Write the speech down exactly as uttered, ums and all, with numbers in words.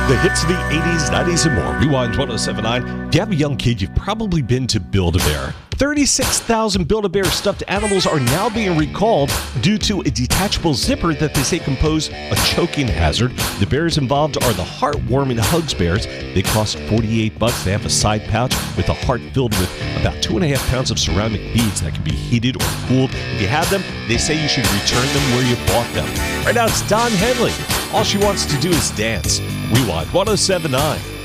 The hits of the eighties, nineties, and more. Rewind ten seventy-nine. If you have a young kid, you've probably been to Build-A-Bear. thirty-six thousand Build-A-Bear stuffed animals are now being recalled due to a detachable zipper that they say can pose a choking hazard. The bears involved are the heartwarming Hugs bears. They cost forty-eight bucks. They have a side pouch with a heart filled with about two and a half pounds of ceramic beads that can be heated or cooled. If you have them, they say you should return them where you bought them. Right now, it's Don Henley. All she wants to do is dance. Rewind ten seventy-nine.